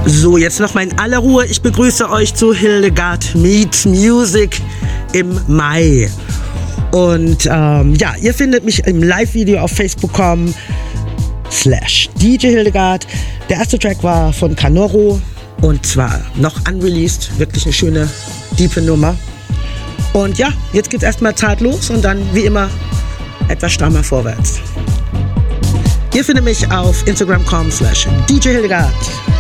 So, jetzt noch mal in aller Ruhe. Ich begrüße euch zu Hildegard Meets Music im Mai. Und ja, ihr findet mich im Live-Video auf facebook.com/DJ Hildegard. Der erste Track war von Canoro und zwar noch unreleased. Wirklich eine schöne, diepe Nummer. Und ja, jetzt geht's erstmal zart los und dann wie immer etwas strammer vorwärts. Ihr findet mich auf Instagram.com/DJ Hildegard.